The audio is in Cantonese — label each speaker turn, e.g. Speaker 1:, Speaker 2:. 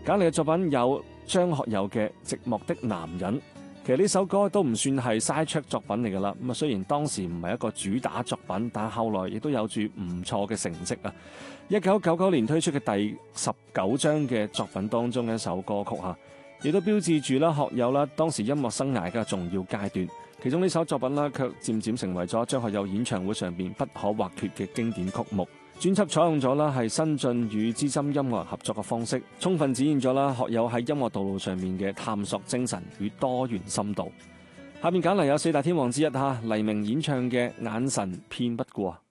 Speaker 1: 揀嚟嘅作品有張學友嘅《寂寞的男人》。其實呢首歌都唔算係 side track 作品嚟㗎啦。咁啊，雖然當時唔係一個主打作品，但係後來亦都有住唔錯嘅成績啊。1999年推出嘅第19張嘅作品當中嘅一首歌曲嚇，亦都標誌住啦學友啦當時音樂生涯嘅重要階段。其中呢首作品啦，卻漸漸成為咗張學友演唱會上邊不可或缺嘅經典曲目。專輯採用咗啦係新晉與資深音樂人合作嘅方式，充分展現咗啦學友喺音樂道路上面嘅探索精神與多元深度。下面揀嚟有四大天王之一黎明演唱嘅《眼神騙不過》。